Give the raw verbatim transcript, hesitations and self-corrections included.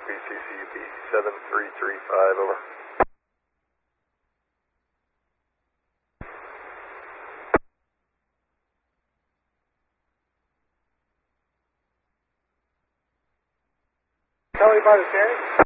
B C C U P seven three three five, over. Kelly by the tank.